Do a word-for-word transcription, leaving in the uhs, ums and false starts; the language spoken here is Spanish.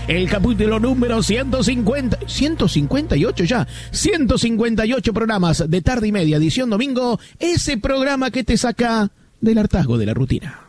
el capítulo número ciento cincuenta, ciento cincuenta y ocho ya, ciento cincuenta y ocho programas de tarde y media, edición domingo, ese programa que te saca del hartazgo de la rutina.